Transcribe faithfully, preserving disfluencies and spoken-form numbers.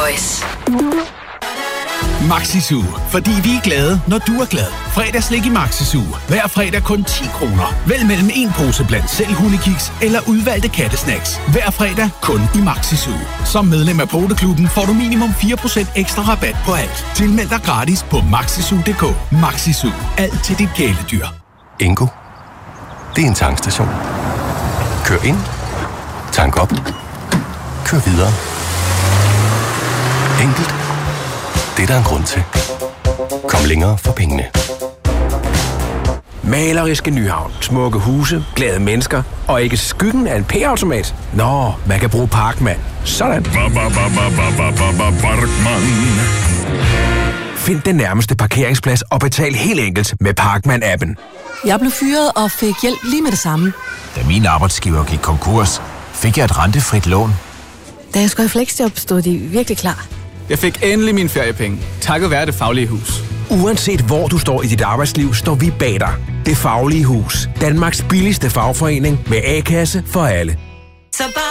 Voice. Maxi-Zoo, fordi vi er glade, når du er glad. Fredagslik i Maxi-Zoo. Hver fredag kun ti kroner. Vælg mellem en pose blandt selv hundekiks eller udvalgte kattesnacks. Hver fredag kun i Maxi-Zoo. Som medlem af Poteklubben får du minimum fire procent ekstra rabat på alt. Tilmeld dig gratis på maxizoo punktum d k. Maxi-Zoo. Alt til dit kæledyr. Ingo. Det er en tankstation. Kør ind. Tank op. Kør videre. Enkelt. Det er der en grund til. Kom længere for pengene. Maleriske Nyhavn. Smukke huse, glade mennesker og ikke skyggen af en P-automat. Nå, man kan bruge Parkman. Sådan. Find den nærmeste parkeringsplads og betal helt enkelt med Parkman-appen. Jeg blev fyret og fik hjælp lige med det samme. Da min arbejdsgiver gik konkurs, fik jeg et rentefrit lån. Da jeg skulle i fleksjob, stod de virkelig klar. Jeg fik endelig mine feriepenge, takket være Det Faglige Hus. Uanset hvor du står i dit arbejdsliv, står vi bag dig. Det Faglige Hus. Danmarks billigste fagforening med A-kasse for alle.